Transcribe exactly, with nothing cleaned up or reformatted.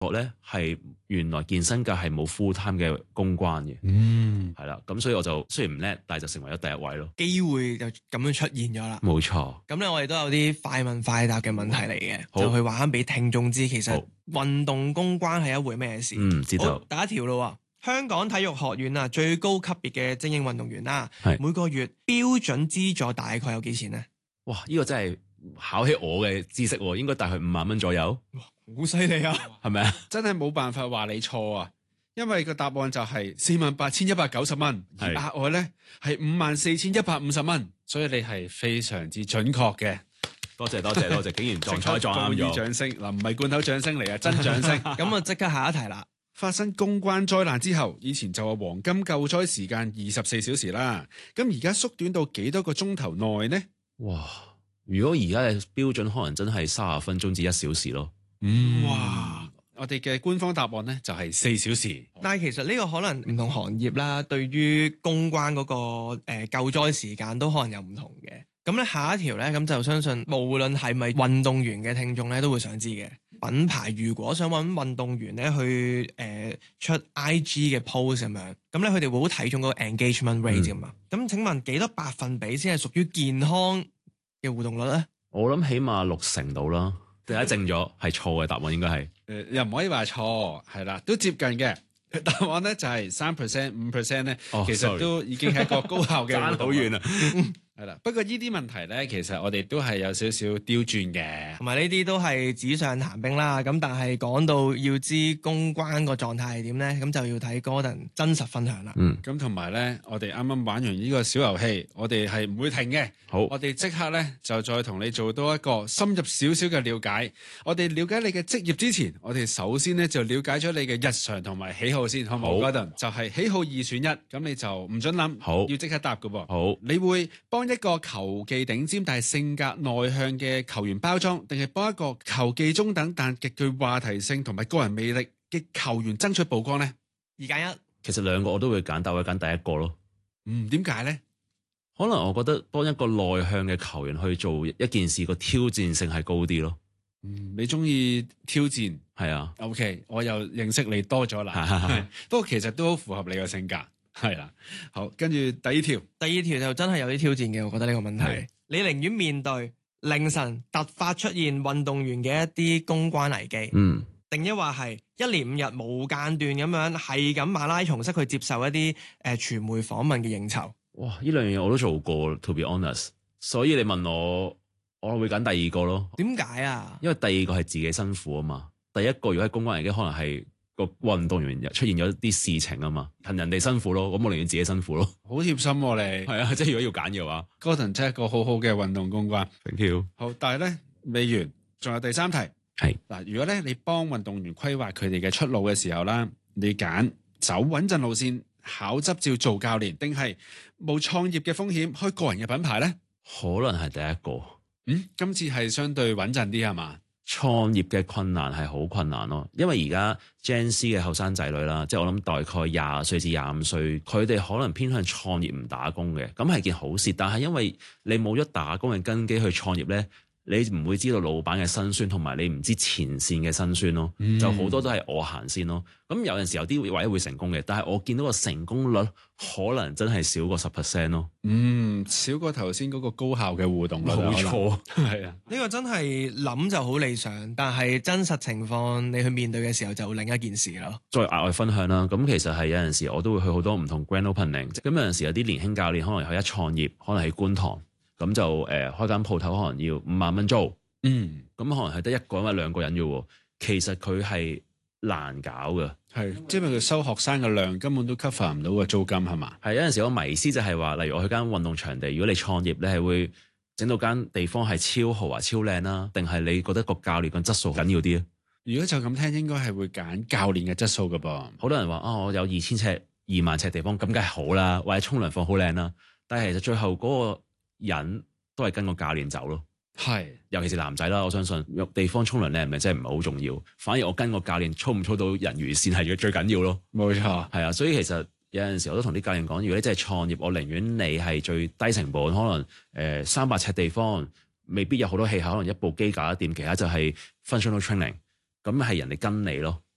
覺咧係原來健身界係冇 full time 嘅公關嘅， 嗯， 係啦，咁所以我就雖然唔叻，但係就成為咗第一位咯。 機會就咁樣出現咗啦。 冇錯。 咁咧，我哋都有啲快問快答嘅問題嚟嘅， 好就去話翻俾聽眾知，其實好運動公關係一回咩事。 嗯，知道。 好，第一條咯，香港體育學院啊，最高級別嘅精英運動員啦， 係每個月標準資助大概有幾錢呢？ 哇！呢、個真係考起我嘅知識喎，應該大概五萬蚊左右， 好犀利啊！ 係咪啊？ 真係冇辦法話你錯啊！因為個答案就係四萬八千一百九十蚊，而係額外咧係五萬四千一百五十蚊，所以你係非常之準確嘅。 多謝多謝多謝，竟然撞彩撞啱即刻報以咗。 掌聲嗱，唔係罐頭掌聲嚟啊，真掌聲。 咁啊，即刻下一題啦。 發生公關災難之後，以前就話黃金救災時間二十四小時啦，咁而家縮短到幾多個鐘頭內呢？ 哇！如果而家嘅標準可能真係三十分鐘至一小時咯。 嗯，哇！我哋嘅官方答案呢就係四小時。 但係其實呢個可能唔同行業啦，對於公關嗰、個、呃、救災時間都可能有唔同嘅。咁咧下一條咧，咁就相信無論係咪運動員嘅聽眾咧，都會想知嘅。品牌如果想揾運動員咧去誒、呃、出 I G 嘅 post 咁樣，咁咧佢哋會好睇重嗰個 engagement rate 噶嘛。咁、嗯、請問幾多百分比先係屬於健康嘅互動率咧？ 我諗起碼六成到啦。第一正咗係錯嘅答案應該係。 誒、呃、又唔可以話錯，係啦，都接近嘅。答案咧就係三 percent、五 percent 咧， 哦其實都已經係一個高效嘅爭好遠啊！ 係啦，不過呢啲問題咧，其實我哋都係有少少刁鑽嘅， 同埋呢啲都係紙上談兵啦。咁但係講到要知公關個狀態係點咧，咁就要睇 Gordon 真實分享啦。 嗯， 咁同埋咧，我哋啱啱玩完呢個小遊戲，我哋係唔會停嘅。 好， 我哋即刻咧就再同你做多一個深入少少嘅了解。我哋了解你嘅職業之前，我哋首先咧就了解咗你嘅日常同埋喜好先，好唔好 Gordon？就係喜好二選一，咁你就唔准諗， 好要即刻答㗎噃。 好， 你會幫一個球技頂尖但係性格內向嘅球員包裝，定係幫一個球技中等但極具話題性同埋個人魅力嘅球員爭取曝光呢？ 二揀一， 其實兩個我都會揀，但我會揀第一個咯。 嗯，點解呢？ 可能我覺得幫一個內向嘅球員去做一件事，個挑戰性係高啲咯。 嗯，你中意挑戰？ 係啊。 OK，我又認識你多咗啦。不過其實都好符合你個性格。係啦，好，跟住第二條， 第二條就真係有啲挑戰嘅，我覺得呢個問題， 係你寧願面對凌晨突發出現運動員嘅一啲公關危機， 嗯， 定抑或係一連五日無間斷咁樣係咁馬拉松式去接受一啲誒傳媒訪問嘅應酬？ 哇！呢兩樣嘢我都做過，to be honest。所以你問我，我會揀第二個咯。 點解啊？ 因為第二個係自己辛苦啊嘛。第一個如果係公關危機，可能係個運動員出現咗一啲事情啊嘛，憑人哋辛苦咯，咁我寧願自己辛苦咯。 好貼心喎你。 係啊，即係如果要揀嘅話 Gordon 真係一個好好嘅運動公關。 ，thank you。 好，但係咧未完，仲有第三題。 係嗱，如果咧你幫運動員規劃佢哋嘅出路嘅時候啦，你揀走穩陣路線，考執照做教練，定係冇創業嘅風險，開個人嘅品牌咧？ 可能係第一個。 嗯，今次係相對穩陣啲係嘛？ 創業嘅困難係好困難咯，因為而家 Gen Z 嘅後生仔女啦，即係我諗大概廿歲至廿五歲，佢哋可能偏向創業唔打工嘅，咁係件好事。但係因為你冇咗打工嘅根基去創業呢，你唔會知道老闆嘅辛酸，同埋你唔知前線嘅辛酸咯， 嗯、 就好多都係我行先咯。咁有陣時有啲位會成功嘅，但係我見到個成功率可能真係少過十 percent 咯。 嗯，少過頭先嗰個高效嘅互動率。 冇錯， 係啊， 呢個真係諗就好理想，但係真實情況你去面對嘅時候就另一件事咯。 再額外分享啦，咁其實係有陣時我都會去好多唔同 grand opening，咁有陣時有啲年輕教練可能佢一創業，可能喺觀塘，咁就誒、呃、開間鋪頭可能要五萬蚊租， 嗯， 咁可能係得一個人或者兩個人嘅喎，其實佢係難搞嘅。 係，即係佢收學生嘅量根本都 cover 唔到個租金係嘛？ 係有陣時我迷思就係話，例如我去間運動場地，如果你創業，你係會整到間地方係超豪華、超靚啦，定係你覺得個教練嘅質素緊要啲咧？ 如果就咁聽，應該係會揀教練嘅質素㗎噃。 好多人話啊、哦，我有二千尺、二萬尺地方，咁梗係好啦，或者沖涼房好靚啦，但係其實最後嗰個人都係跟個教練走咯。 係， 尤其是男仔啦，我相信地方沖涼靚唔靚真係唔係好重要，反而我跟個教練操唔操到人魚線係最緊要咯。 冇錯， 係啊，所以其實有陣時我都同啲教練講，如果你真係創業，我寧願你係最低成本，可能誒三百尺地方，未必有好多器械，可能一部機搞得掂，其他就係 functional training，咁係人哋跟你咯。